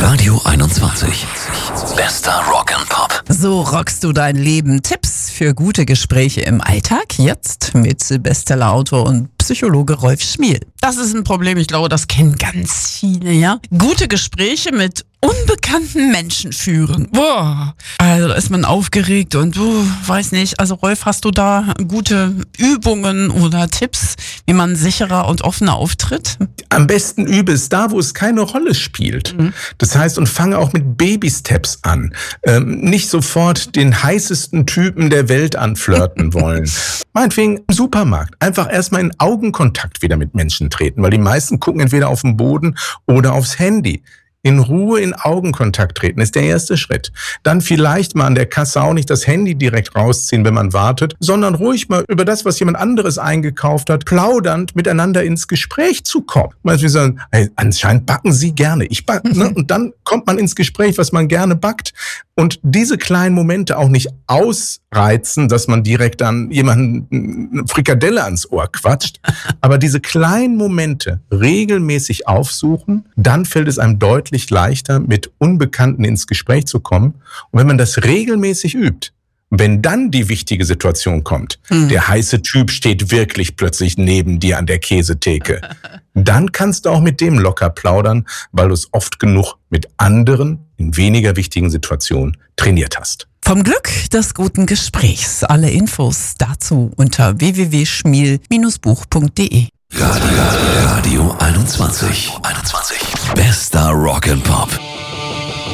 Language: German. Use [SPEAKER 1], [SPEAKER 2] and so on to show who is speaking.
[SPEAKER 1] Radio 21. Bester Rock'n'Pop.
[SPEAKER 2] So rockst du dein Leben. Tipps für gute Gespräche im Alltag. Jetzt mit Bestsellerautor und Psychologe Rolf Schmiel. Das ist ein Problem, ich glaube, das kennen ganz viele, ja? Gute Gespräche mit unbekannten Menschen führen. Boah. Also da ist man aufgeregt und weiß nicht. Also Rolf, hast du da gute Übungen oder Tipps, wie man sicherer und offener auftritt?
[SPEAKER 3] Am besten übe es da, wo es keine Rolle spielt. Das heißt, und fange auch mit Baby-Steps an. Nicht sofort den heißesten Typen der Welt anflirten wollen. Meinetwegen im Supermarkt. Einfach erstmal in Augenkontakt wieder mit Menschen treten, weil die meisten gucken entweder auf den Boden oder aufs Handy. In Ruhe in Augenkontakt treten ist der erste Schritt. Dann vielleicht mal an der Kasse auch nicht das Handy direkt rausziehen, wenn man wartet, sondern ruhig mal über das, was jemand anderes eingekauft hat, plaudernd miteinander ins Gespräch zu kommen. Wir sagen, hey, anscheinend backen Sie gerne, ich backe. Ne? Und dann kommt man ins Gespräch, was man gerne backt. Und diese kleinen Momente auch nicht ausreizen, dass man direkt an jemanden eine Frikadelle ans Ohr quatscht. Aber diese kleinen Momente regelmäßig aufsuchen, dann fällt es einem deutlich leichter, mit Unbekannten ins Gespräch zu kommen. Und wenn man das regelmäßig übt, wenn dann die wichtige Situation kommt, der heiße Typ steht wirklich plötzlich neben dir an der Käsetheke, dann kannst du auch mit dem locker plaudern, weil du es oft genug mit anderen in weniger wichtigen Situationen trainiert hast.
[SPEAKER 2] Vom Glück des guten Gesprächs. Alle Infos dazu unter www.schmiel-buch.de.
[SPEAKER 1] Radio 21. Bester Rock'n'Pop.